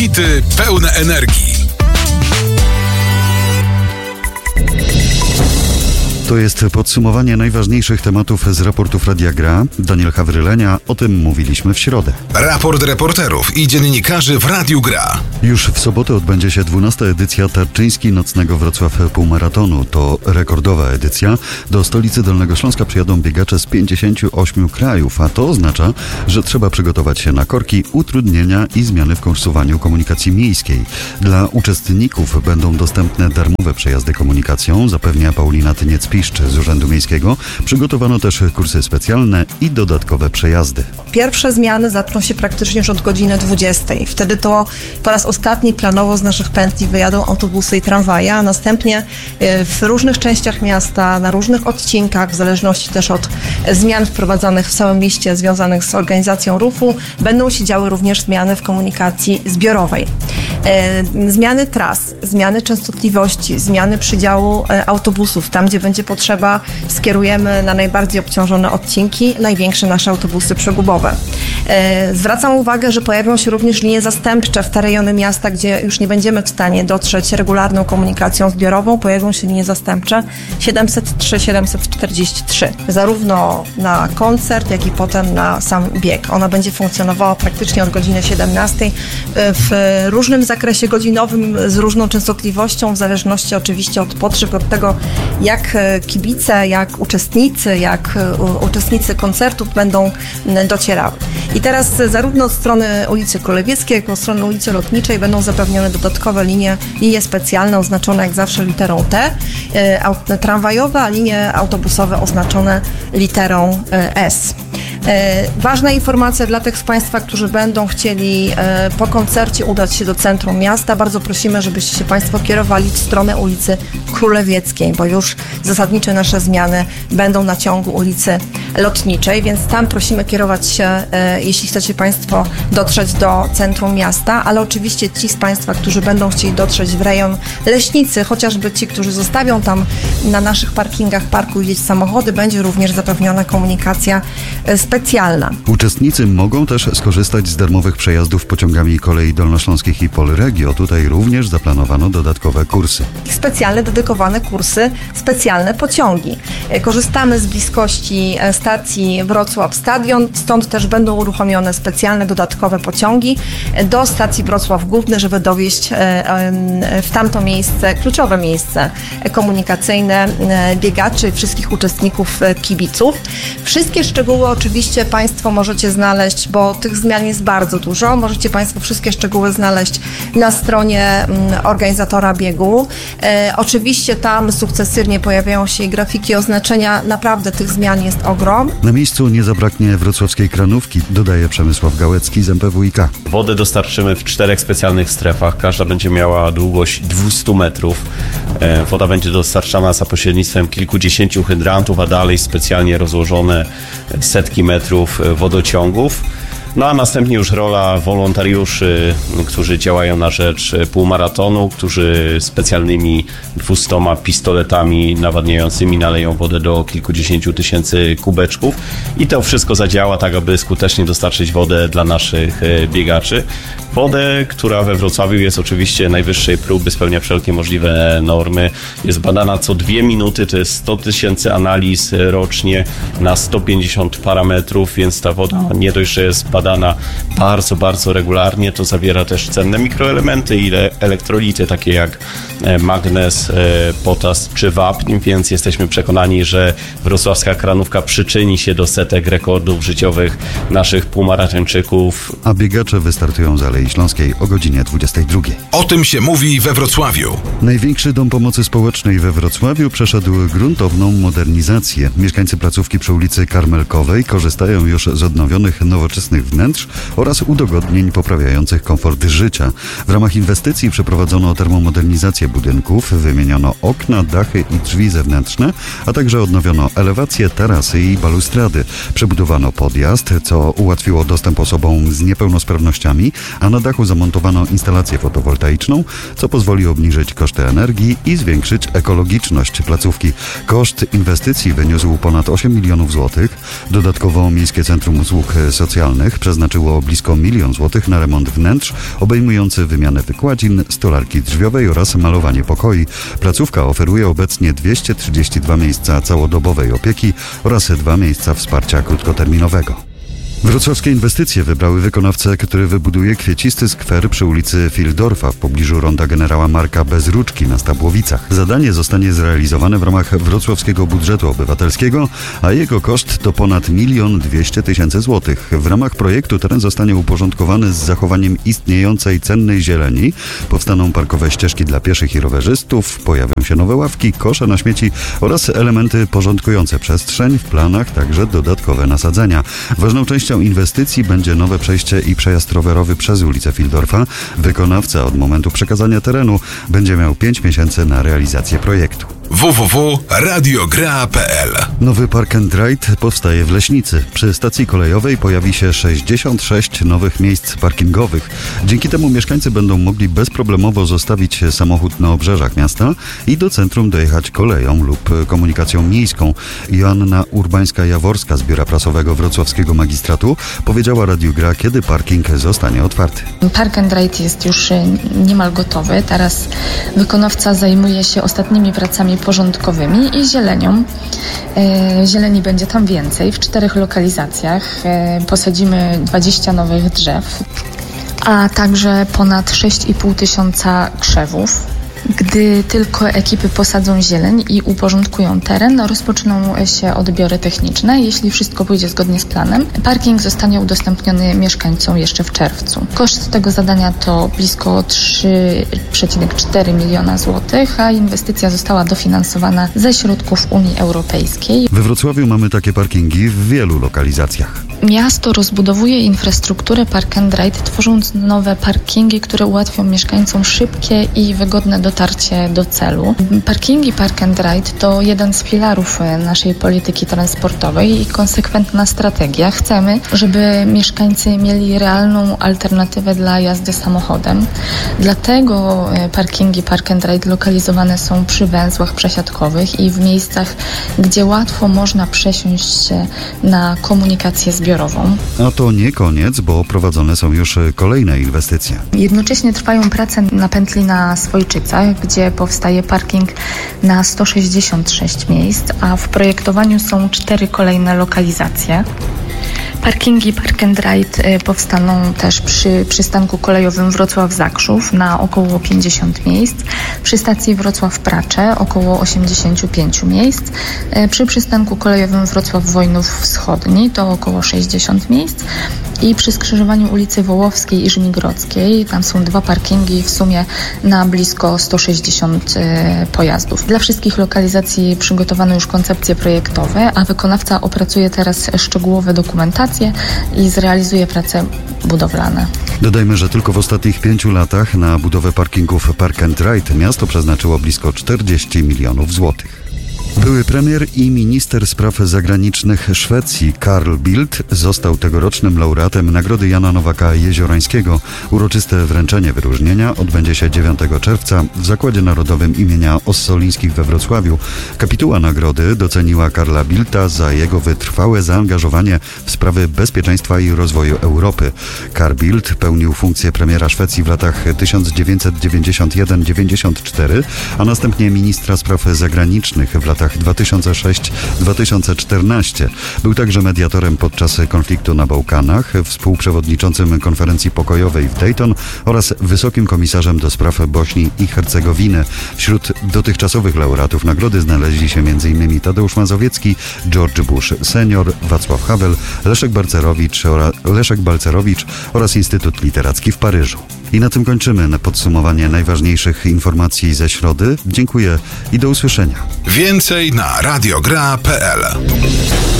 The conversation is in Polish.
hity pełne energii. To jest podsumowanie najważniejszych tematów z raportów Radia Gra. Daniel Hawrylenia, o tym mówiliśmy w środę. Raport reporterów i dziennikarzy w Radiu Gra. Już w sobotę odbędzie się 12. edycja Tarczyński Nocnego Wrocław Półmaratonu. To rekordowa edycja. Do stolicy Dolnego Śląska przyjadą biegacze z 58 krajów, a to oznacza, że trzeba przygotować się na korki, utrudnienia i zmiany w kursowaniu komunikacji miejskiej. Dla uczestników będą dostępne darmowe przejazdy komunikacją, zapewnia Paulina Tyniec-Piszcz z Urzędu Miejskiego. Przygotowano też kursy specjalne i dodatkowe przejazdy. Pierwsze zmiany zaczną się praktycznie już od godziny 20. Wtedy to po raz ostatni planowo z naszych pętli wyjadą autobusy i tramwaje, a następnie w różnych częściach miasta, na różnych odcinkach, w zależności też od zmian wprowadzanych w całym mieście związanych z organizacją ruchu, będą się działy również zmiany w komunikacji zbiorowej. Zmiany tras, zmiany częstotliwości, zmiany przydziału autobusów. Tam, gdzie będzie potrzeba, skierujemy na najbardziej obciążone odcinki największe nasze autobusy przegubowe. Zwracam uwagę, że pojawią się również linie zastępcze w te rejony miasta, gdzie już nie będziemy w stanie dotrzeć regularną komunikacją zbiorową. Pojawią się linie zastępcze 703, 743. Zarówno na koncert, jak i potem na sam bieg. Ona będzie funkcjonowała praktycznie od godziny 17 w różnym zakresie godzinowym, z różną częstotliwością, w zależności oczywiście od potrzeb, od tego, jak kibice, jak uczestnicy koncertów będą docierały. I teraz zarówno od strony ulicy Królewieckiej, jak i od strony ulicy Lotniczej będą zapewnione dodatkowe linie specjalne oznaczone jak zawsze literą T, tramwajowe, a linie autobusowe oznaczone literą S. Ważna informacja dla tych z Państwa, którzy będą chcieli po koncercie udać się do centrum miasta. Bardzo prosimy, żebyście się Państwo kierowali w stronę ulicy Królewieckiej, bo już zasadnicze nasze zmiany będą na ciągu ulicy Lotniczej, więc tam prosimy kierować się, jeśli chcecie Państwo dotrzeć do centrum miasta, ale oczywiście ci z Państwa, którzy będą chcieli dotrzeć w rejon Leśnicy, chociażby ci, którzy zostawią tam na naszych parkingach parkuj samochody, będzie również zapewniona komunikacja specjalna. Uczestnicy mogą też skorzystać z darmowych przejazdów pociągami kolei dolnośląskich i Polregio. Tutaj również zaplanowano dodatkowe kursy. Specjalne, dedykowane kursy, specjalne pociągi. Korzystamy z bliskości stacji Wrocław Stadion, stąd też będą uruchomione specjalne, dodatkowe pociągi do stacji Wrocław Główny, żeby dowieźć w tamto miejsce, kluczowe miejsce komunikacyjne biegaczy, wszystkich uczestników, kibiców. Wszystkie szczegóły oczywiście Państwo możecie znaleźć, bo tych zmian jest bardzo dużo. Możecie Państwo wszystkie szczegóły znaleźć na stronie organizatora biegu. Oczywiście tam sukcesywnie pojawiają się grafiki, oznaczenia. Naprawdę tych zmian jest ogrom. Na miejscu nie zabraknie wrocławskiej kranówki, dodaje Przemysław Gałecki z MPWiK. Wodę dostarczymy w 4 specjalnych strefach. Każda będzie miała długość 200 metrów. Woda będzie dostarczana za pośrednictwem kilkudziesięciu hydrantów, a dalej specjalnie rozłożone setki metrów wodociągów. No a następnie już rola wolontariuszy, którzy działają na rzecz półmaratonu, którzy specjalnymi 200 pistoletami nawadniającymi naleją wodę do kilkudziesięciu tysięcy kubeczków i to wszystko zadziała tak, aby skutecznie dostarczyć wodę dla naszych biegaczy. Wodę, która we Wrocławiu jest oczywiście najwyższej próby, spełnia wszelkie możliwe normy. Jest badana co 2 minuty, to jest 100 tysięcy analiz rocznie na 150 parametrów, więc ta woda nie dość, że jest badana bardzo, bardzo regularnie, to zawiera też cenne mikroelementy i elektrolity, takie jak magnez, potas czy wapń, więc jesteśmy przekonani, że wrocławska kranówka przyczyni się do setek rekordów życiowych naszych półmaratończyków. A biegacze wystartują z Alei Śląskiej o godzinie 22. O tym się mówi we Wrocławiu. Największy dom pomocy społecznej we Wrocławiu przeszedł gruntowną modernizację. Mieszkańcy placówki przy ulicy Karmelkowej korzystają już z odnowionych, nowoczesnych wnętrz oraz udogodnień poprawiających komfort życia. W ramach inwestycji przeprowadzono termomodernizację budynków, wymieniono okna, dachy i drzwi zewnętrzne, a także odnowiono elewacje, tarasy i balustrady. Przebudowano podjazd, co ułatwiło dostęp osobom z niepełnosprawnościami, a na dachu zamontowano instalację fotowoltaiczną, co pozwoli obniżyć koszty energii i zwiększyć ekologiczność placówki. Koszt inwestycji wyniósł ponad 8 milionów złotych. Dodatkowo Miejskie Centrum Usług Socjalnych przeznaczyło blisko 1 000 000 złotych na remont wnętrz, obejmujący wymianę wykładzin, stolarki drzwiowej oraz malowanie pokoi. Placówka oferuje obecnie 232 miejsca całodobowej opieki oraz 2 miejsca wsparcia krótkoterminowego. Wrocławskie inwestycje wybrały wykonawcę, który wybuduje kwiecisty skwer przy ulicy Fieldorfa w pobliżu ronda generała Marka Bezruczki na Stabłowicach. Zadanie zostanie zrealizowane w ramach wrocławskiego budżetu obywatelskiego, a jego koszt to ponad 1 200 000 złotych. W ramach projektu teren zostanie uporządkowany z zachowaniem istniejącej cennej zieleni. Powstaną parkowe ścieżki dla pieszych i rowerzystów, pojawią się nowe ławki, kosze na śmieci oraz elementy porządkujące przestrzeń. W planach także dodatkowe nasadzenia. Ważną częścią inwestycji będzie nowe przejście i przejazd rowerowy przez ulicę Fieldorfa. Wykonawca od momentu przekazania terenu będzie miał 5 miesięcy na realizację projektu. www.radiogra.pl. Nowy Park and Ride powstaje w Leśnicy. Przy stacji kolejowej pojawi się 66 nowych miejsc parkingowych. Dzięki temu mieszkańcy będą mogli bezproblemowo zostawić samochód na obrzeżach miasta i do centrum dojechać koleją lub komunikacją miejską. Joanna Urbańska-Jaworska z Biura Prasowego Wrocławskiego Magistratu powiedziała Radiu Gra, kiedy parking zostanie otwarty. Park and Ride jest już niemal gotowy. Teraz wykonawca zajmuje się ostatnimi pracami porządkowymi i zielenią. Zieleni będzie tam więcej, w 4 lokalizacjach. Posadzimy 20 nowych drzew, a także ponad 6,5 tysiąca krzewów. Gdy tylko ekipy posadzą zieleń i uporządkują teren, rozpoczną się odbiory techniczne. Jeśli wszystko pójdzie zgodnie z planem, parking zostanie udostępniony mieszkańcom jeszcze w czerwcu. Koszt tego zadania to blisko 3,4 miliona złotych, a inwestycja została dofinansowana ze środków Unii Europejskiej. We Wrocławiu mamy takie parkingi w wielu lokalizacjach. Miasto rozbudowuje infrastrukturę Park and Ride, tworząc nowe parkingi, które ułatwią mieszkańcom szybkie i wygodne dotarcie do celu. Parkingi Park and Ride to jeden z filarów naszej polityki transportowej i konsekwentna strategia. Chcemy, żeby mieszkańcy mieli realną alternatywę dla jazdy samochodem. Dlatego parkingi Park and Ride lokalizowane są przy węzłach przesiadkowych i w miejscach, gdzie łatwo można przesiąść się na komunikację zbiorową. A to nie koniec, bo prowadzone są już kolejne inwestycje. Jednocześnie trwają prace na pętli na Swojczycach, gdzie powstaje parking na 166 miejsc, a w projektowaniu są 4 kolejne lokalizacje. Parkingi Park and Ride powstaną też przy przystanku kolejowym Wrocław-Zakrzów na około 50 miejsc, przy stacji Wrocław-Pracze około 85 miejsc, przy przystanku kolejowym Wrocław-Wojnów Wschodni to około 60 miejsc i przy skrzyżowaniu ulicy Wołowskiej i Żmigrodzkiej, tam są 2 parkingi w sumie na blisko 160 pojazdów. Dla wszystkich lokalizacji przygotowano już koncepcje projektowe, a wykonawca opracuje teraz szczegółowe dokumentacje i zrealizuje prace budowlane. Dodajmy, że tylko w ostatnich 5 latach na budowę parkingów Park and Ride miasto przeznaczyło blisko 40 milionów złotych. Były premier i minister spraw zagranicznych Szwecji Carl Bildt został tegorocznym laureatem Nagrody Jana Nowaka Jeziorańskiego. Uroczyste wręczenie wyróżnienia odbędzie się 9 czerwca w Zakładzie Narodowym imienia Ossolińskich we Wrocławiu. Kapituła nagrody doceniła Carla Bildta za jego wytrwałe zaangażowanie w sprawy bezpieczeństwa i rozwoju Europy. Carl Bildt pełnił funkcję premiera Szwecji w latach 1991-94, a następnie ministra spraw zagranicznych w latach 2006-2014. Był także mediatorem podczas konfliktu na Bałkanach, współprzewodniczącym konferencji pokojowej w Dayton oraz wysokim komisarzem do spraw Bośni i Hercegowiny. Wśród dotychczasowych laureatów nagrody znaleźli się m.in. Tadeusz Mazowiecki, George Bush senior, Wacław Havel, Leszek Balcerowicz oraz Instytut Literacki w Paryżu. I na tym kończymy podsumowanie najważniejszych informacji ze środy. Dziękuję i do usłyszenia. Więcej na radiogra.pl.